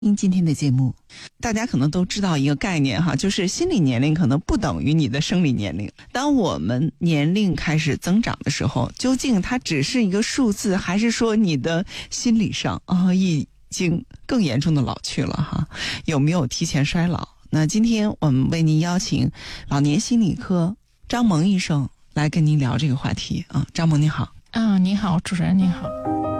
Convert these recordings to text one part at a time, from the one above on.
今天的节目，大家可能都知道一个概念哈，就是心理年龄可能不等于你的生理年龄。当我们年龄开始增长的时候，究竟它只是一个数字，还是说你的心理上已经更严重的老去了哈？有没有提前衰老？那今天我们为您邀请老年心理科张萌医生来跟您聊这个话题啊。张萌你好。 你好，主持人你好。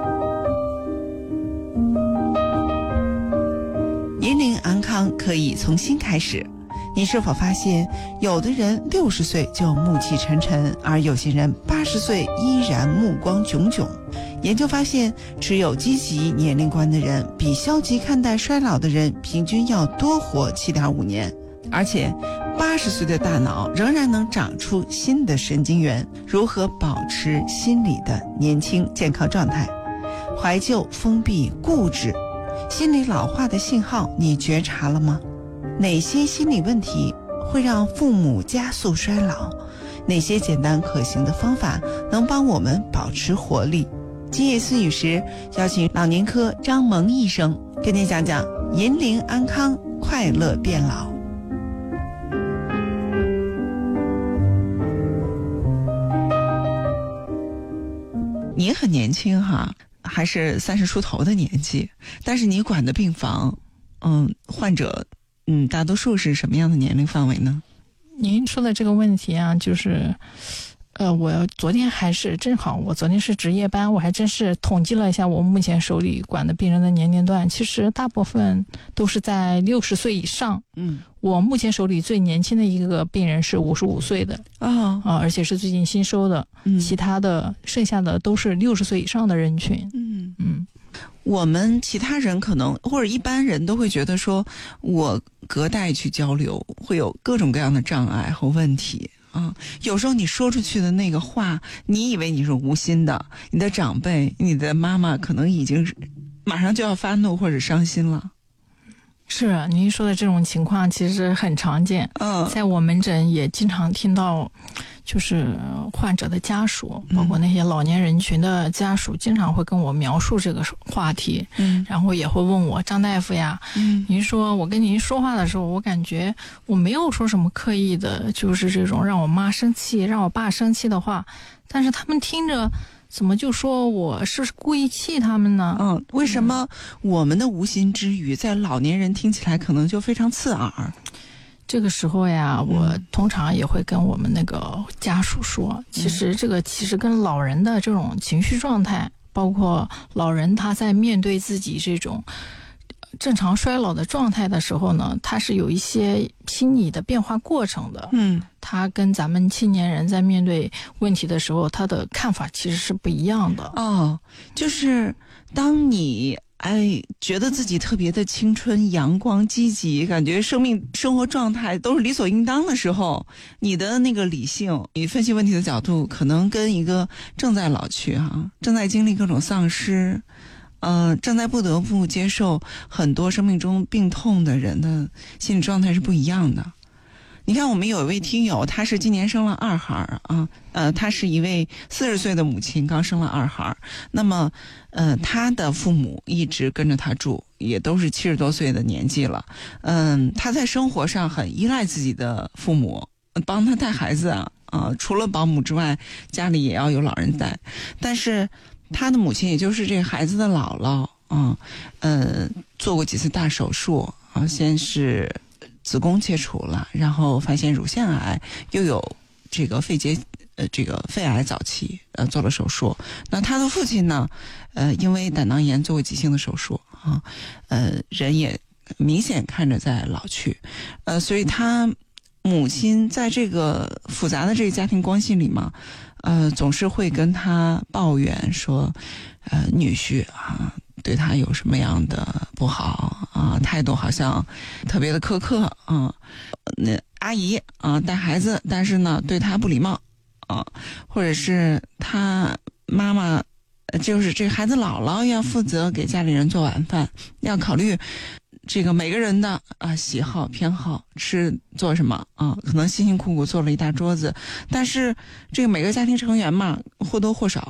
年龄安康可以从心开始。你是否发现有的人60岁就暮气沉沉，而有些人80岁依然目光炯炯？研究发现，持有积极年龄观的人比消极看待衰老的人平均要多活7.5年，而且80岁的大脑仍然能长出新的神经元。如何保持心理的年轻健康状态？怀旧、封闭、固执，心理老化的信号你觉察了吗？哪些心理问题会让父母加速衰老？哪些简单可行的方法能帮我们保持活力？今夜思语时，邀请老年科张萌医生跟您讲讲银龄安康，快乐变老。你很年轻哈，还是30出头的年纪，但是你管的病房患者大多数是什么样的年龄范围呢？ 您说的这个问题啊，就是我昨天正好我昨天是值夜班，我还真是统计了一下我目前手里管的病人的年龄段，其实大部分都是在60岁以上。我目前手里最年轻的一个病人是55岁的而且是最近新收的。其他的剩下的都是60岁以上的人群。 我们其他人可能或者一般人都会觉得说，我隔代去交流会有各种各样的障碍和问题有时候你说出去的那个话，你以为你是无心的，你的长辈你的妈妈可能已经马上就要发怒或者伤心了。 是，您说的这种情况其实很常见。在我门诊也经常听到，就是患者的家属，包括那些老年人群的家属，经常会跟我描述这个话题。然后也会问我，张大夫呀，您说我跟您说话的时候，我感觉我没有说什么刻意的，就是这种让我妈生气、让我爸生气的话，但是他们听着怎么就说我是故意气他们呢？ 为什么我们的无心之语在老年人听起来可能就非常刺耳？ 这个时候呀，我通常也会跟我们那个家属说，其实这个其实跟老人的这种情绪状态，包括老人他在面对自己这种正常衰老的状态的时候呢，他是有一些心理的变化过程的。他跟咱们青年人在面对问题的时候，他的看法其实是不一样的。 就是当你觉得自己特别的青春、阳光、积极，感觉生活状态都是理所应当的时候，你的那个理性，你分析问题的角度，可能跟一个正在老去正在经历各种丧失，正在不得不接受很多生命中病痛的人的心理状态是不一样的。你看，我们有一位听友，他是今年生了2孩他是一位40岁的母亲，刚生了2孩。那么，他的父母一直跟着他住，也都是70多岁的年纪了。他在生活上很依赖自己的父母，帮他带孩子除了保姆之外，家里也要有老人带。但是他的母亲，也就是这个孩子的姥姥做过几次大手术先是子宫切除了，然后发现乳腺癌，又有这个肺癌早期做了手术。那他的父亲呢因为胆囊炎做过急性的手术人也明显看着在老去所以他母亲在这个复杂的这个家庭关系里嘛总是会跟他抱怨说女婿对他有什么样的不好态度好像特别的苛刻那阿姨带孩子，但是呢对他不礼貌或者是他妈妈就是这孩子姥姥要负责给家里人做晚饭，要考虑这个每个人的喜好偏好，吃做什么可能辛辛苦苦做了一大桌子，但是这个每个家庭成员嘛，或多或少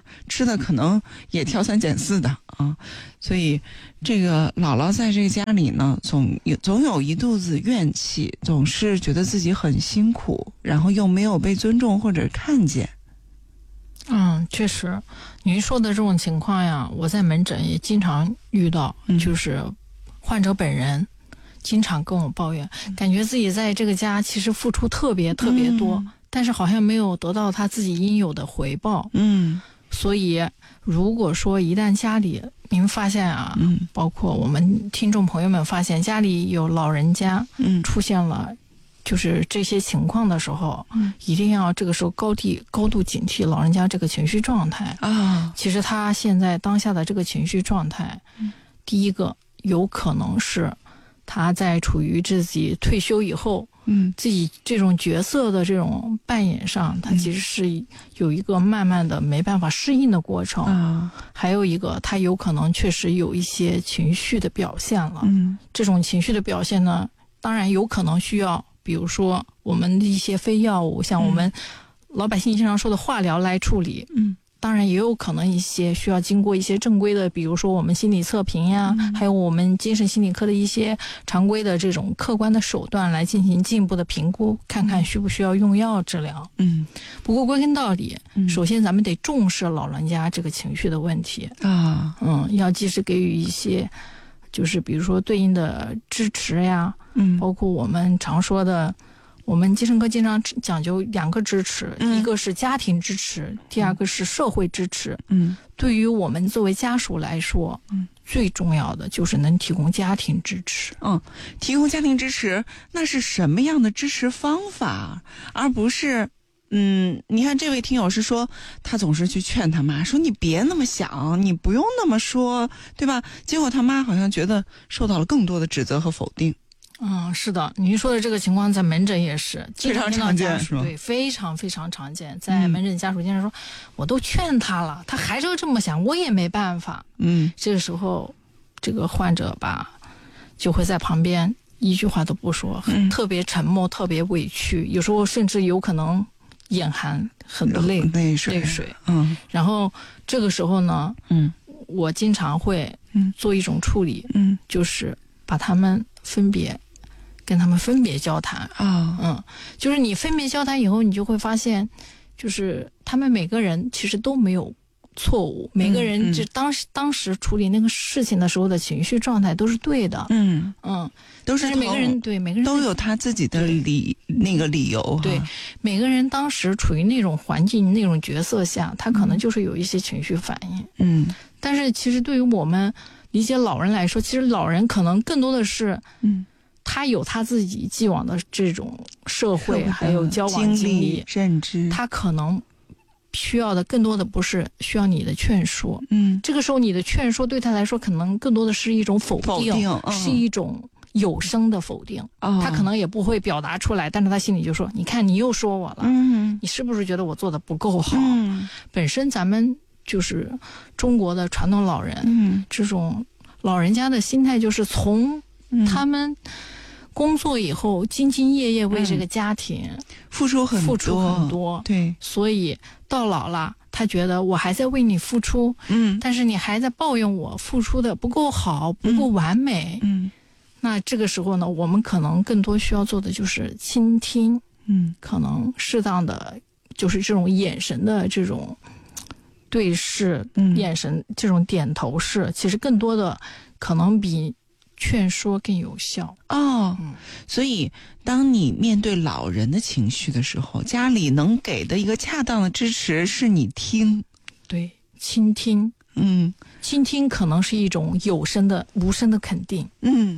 吃的可能也挑三拣四的啊。所以这个姥姥在这个家里呢，总有一肚子怨气，总是觉得自己很辛苦，然后又没有被尊重或者看见。 确实，您说的这种情况呀，我在门诊也经常遇到，就是患者本人经常跟我抱怨，感觉自己在这个家其实付出特别特别多，但是好像没有得到他自己应有的回报。所以如果说一旦家里您发现啊，包括我们听众朋友们发现家里有老人家出现了就是这些情况的时候，一定要这个时候高度警惕老人家这个情绪状态啊。其实他现在当下的这个情绪状态，第一个有可能是他在处于自己退休以后，自己这种角色的这种扮演上，他其实是有一个慢慢的没办法适应的过程。还有一个，他有可能确实有一些情绪的表现了。这种情绪的表现呢，当然有可能需要，比如说我们的一些非药物，像我们老百姓经常说的化疗来处理。当然也有可能一些需要经过一些正规的，比如说我们心理测评呀，还有我们精神心理科的一些常规的这种客观的手段来进行进一步的评估，看看需不需要用药治疗。不过归根到底，首先咱们得重视老人家这个情绪的问题啊。要及时给予一些就是比如说对应的支持呀，包括我们常说的，我们精神科经常讲究2个支持，一个是家庭支持，第2个是社会支持。对于我们作为家属来说，最重要的就是能提供家庭支持。 提供家庭支持，那是什么样的支持方法？而不是你看这位听友是说他总是去劝他妈说你别那么想，你不用那么说，对吧？结果他妈好像觉得受到了更多的指责和否定。 是的，您说的这个情况在门诊也是非常常见，是吧？ 对，非常非常常见。在门诊家属经常说，我都劝他了，他还是这么想，我也没办法。这个时候，这个患者吧，就会在旁边一句话都不说，特别沉默，特别委屈，有时候甚至有可能眼含很多泪水。然后这个时候呢，我经常会做一种处理，就是把他们跟他们分别交谈就是你分别交谈以后，你就会发现，就是他们每个人其实都没有错误，每个人就当时处理那个事情的时候的情绪状态都是对的。都是每个人都有他自己的那个理由。 对，每个人当时处于那种环境、那种角色下，他可能就是有一些情绪反应。但是其实对于我们理解老人来说，其实老人可能更多的是，他有他自己既往的这种社会还有交往经历认知， 他可能需要的更多的不是需要你的劝说，这个时候你的劝说对他来说可能更多的是一种否定，是一种有声的否定。他可能也不会表达出来，但是他心里就说，你看你又说我了，你是不是觉得我做的不够好？本身咱们就是中国的传统老人，这种老人家的心态就是从他们工作以后兢兢业业为这个家庭付出很多，对， 所以到老了他觉得我还在为你付出，但是你还在抱怨我付出的不够好，不够完美。那这个时候呢，我们可能更多需要做的就是倾听，可能适当的就是这种眼神的这种对视，眼神这种点头式，其实更多的可能比劝说更有效。 所以当你面对老人的情绪的时候，家里能给的一个恰当的支持是你听， 对，倾听。倾听可能是一种有声的无声的肯定。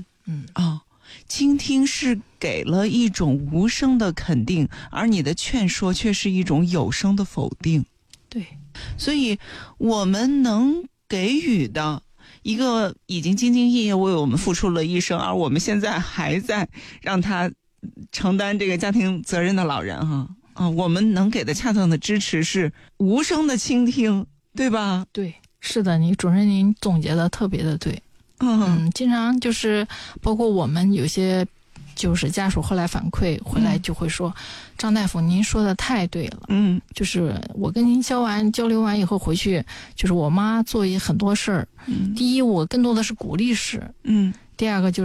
倾听是给了一种无声的肯定，而你的劝说却是一种有声的否定。 对， 所以我们能给予的一个已经兢兢业业为我们付出了一生，而我们现在还在让他承担这个家庭责任的老人我们能给的恰当的支持是无声的倾听，对吧？ 对，是的，主任您总结的特别的对。经常就是包括我们有些就是家属后来反馈回来就会说，张大夫您说的太对了，就是我跟您交流完以后回去，就是我妈做很多事儿，第一我更多的是鼓励式，第二个就是